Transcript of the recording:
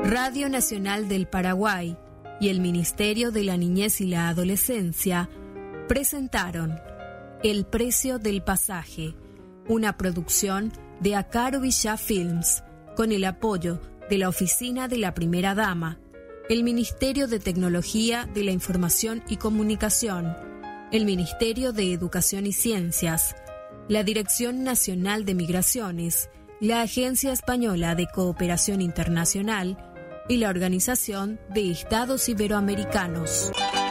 Radio Nacional del Paraguay y el Ministerio de la Niñez y la Adolescencia presentaron El precio del pasaje, una producción de Acaro Villá Films, con el apoyo de la Oficina de la Primera Dama, el Ministerio de Tecnología de la Información y Comunicación, el Ministerio de Educación y Ciencias, la Dirección Nacional de Migraciones, la Agencia Española de Cooperación Internacional y la Organización de Estados Iberoamericanos.